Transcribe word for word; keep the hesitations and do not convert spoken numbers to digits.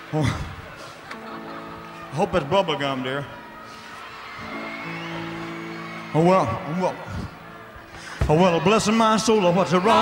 Oh, I hope it's bubble gum, dear. Oh, well, well. Oh, well, bless my soul, what's wrong?